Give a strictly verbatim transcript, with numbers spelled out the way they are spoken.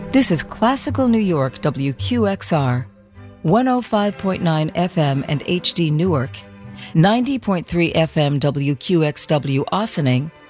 This is Classical New York W Q X R, one oh five point nine F M and H D Newark, ninety point three F M W Q X W Ossining,